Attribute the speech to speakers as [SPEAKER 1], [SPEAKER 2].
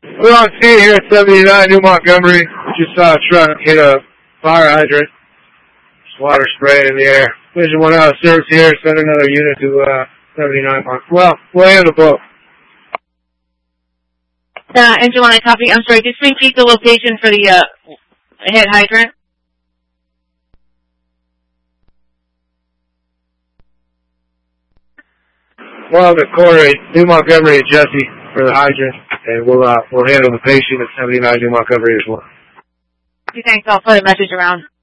[SPEAKER 1] We're on scene here at 79 New Montgomery. Just saw a truck hit a fire hydrant. There's water spraying in the air. Division 1 out of service here. Send another unit to 79. Well, we'll handle both.
[SPEAKER 2] Engine 1, I copy. I'm sorry, just repeat the location for the hit hydrant.
[SPEAKER 1] Well, the corner, New Montgomery and Jesse for the hydrant, and we'll handle the patient at 79 New Montgomery as well.
[SPEAKER 2] Thanks. I'll put a message around.